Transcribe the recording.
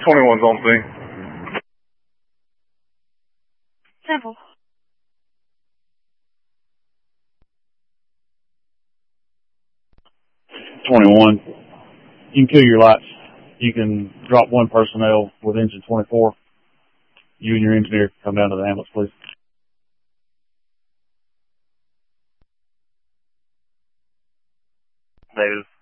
21's on scene. Simple. 21. You can kill your lights. You can drop one personnel with engine 24. You and your engineer come down to the ambulance, please. Negative.